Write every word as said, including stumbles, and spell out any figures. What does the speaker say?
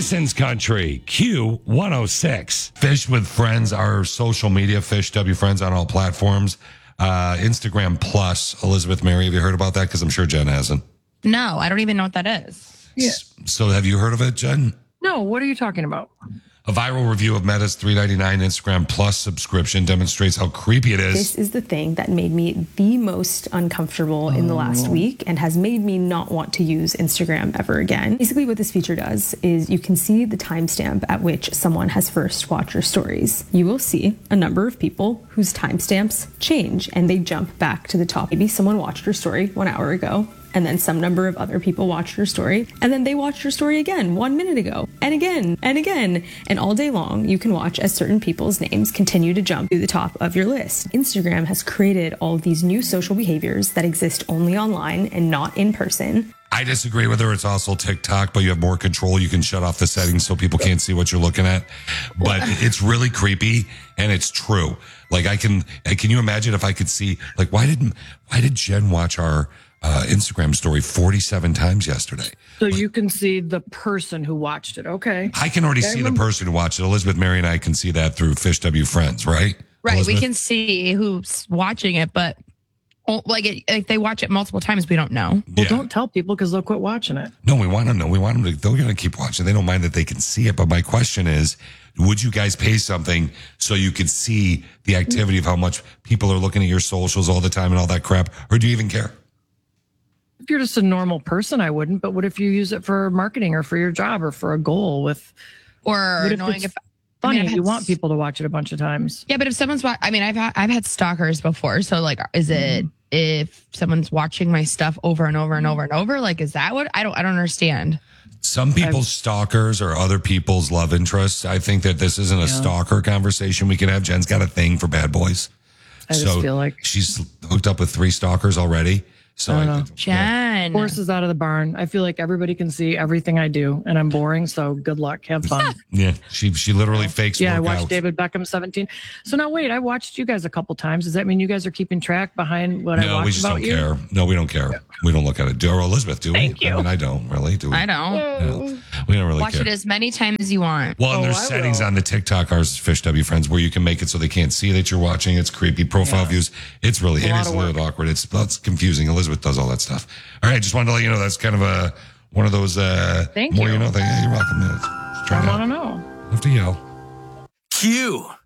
Madison's Country, Q one oh six. Fish with Friends, our social media, Fish W Friends on all platforms. Uh, Instagram Plus, Elizabeth Mary, have you heard about that? Because I'm sure Jen hasn't. No, I don't even know what that is. Yeah. So have you heard of it, Jen? No, what are you talking about? A viral review of Meta's three ninety-nine Instagram Plus subscription demonstrates how creepy it is. This is the thing that made me the most uncomfortable in the last week and has made me not want to use Instagram ever again. Basically what this feature does is you can see the timestamp at which someone has first watched your stories. You will see a number of people whose timestamps change and they jump back to the top. Maybe someone watched your story one hour ago, and then some number of other people watched your story, and then they watched your story again one minute ago, and again, and again. And all day long, you can watch as certain people's names continue to jump to the top of your list. Instagram has created all of these new social behaviors that exist only online and not in person. I disagree with her. It's also TikTok, but you have more control. You can shut off the settings so people can't see what you're looking at. But it's really creepy, and it's true. Like, I can, can you imagine if I could see, like, why didn't, why did Jen watch our Uh, Instagram story forty-seven times yesterday? So you can see the person who watched it. Okay. I can already I see remember. the person who watched it. Elizabeth, Mary, and I can see that through Fish W Friends, right? Right. Elizabeth? We can see who's watching it, but oh, like it, if they watch it multiple times, we don't know. Well, Yeah. don't tell people because they'll quit watching it. No, we want them to know. We want them to, they're going to keep watching. They don't mind that they can see it. But my question is, would you guys pay something so you could see the activity of how much people are looking at your socials all the time and all that crap? Or do you even care? If you're just a normal person, I wouldn't. But what if you use it for marketing or for your job or for a goal with Or What if knowing it's if funny? I mean, I've you had want s- people to watch it a bunch of times. Yeah, but if someone's wa- I mean, I've had, I've had stalkers before. So like, is it if someone's watching my stuff over and over and over and over? Like, is that what I don't I don't understand. Some people's stalkers are other people's love interests. I think that this isn't a stalker conversation we can have. Jen's got a thing for bad boys. I just so feel like she's hooked up with three stalkers already. So I don't I- know. Jen. horses out of the barn. I feel like everybody can see everything I do, and I'm boring. So good luck. Have fun. yeah, she she literally fakes Yeah, I workouts. watched David Beckham seventeen. So now wait, I watched you guys a couple times. Does that mean you guys are keeping track behind what I No, watch we just about don't you? care. No, we don't care. We don't look at it. Do or Elizabeth, do Thank we? you. I mean, I don't really. Do we? I don't. No, we don't really Watch care. it as many times as you want. Well, and Oh, there's I settings will. on the TikTok, our Fish W Friends, where you can make it so they can't see that you're watching. It's creepy. Profile views. It's really, it lot is a of little awkward. It's, that's confusing. Elizabeth does all that stuff. All right. Just wanted to let you know that's kind of a, one of those, uh, Thank more you. you know thing. Yeah, you're welcome. Yeah, just I trying want to to know. have to yell. Q.